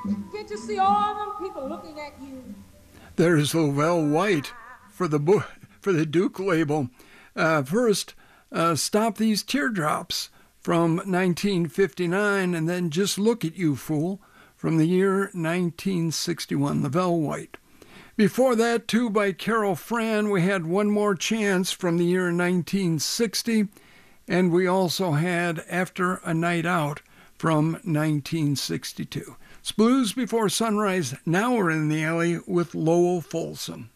Can't you see all them people looking at you? There's Lavelle White for the Duke label. First, Stop These Teardrops from 1959, and then Just Look at You, Fool from the year 1961, Lavelle White. Before that, too, by Carol Fran, we had One More Chance from the year 1960, and we also had After a Night Out from 1962. It's Blues Before Sunrise. Now we're in the alley with Lowell Folsom.